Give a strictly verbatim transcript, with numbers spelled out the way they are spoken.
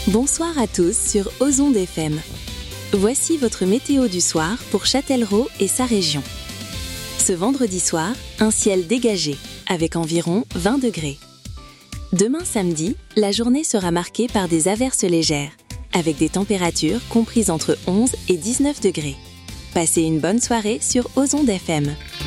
Bonsoir à tous sur Ozonde F M. Voici votre météo du soir pour Châtellerault et sa région. Ce vendredi soir, un ciel dégagé, avec environ vingt degrés. Demain samedi, la journée sera marquée par des averses légères, avec des températures comprises entre onze et dix-neuf degrés. Passez une bonne soirée sur Ozonde F M.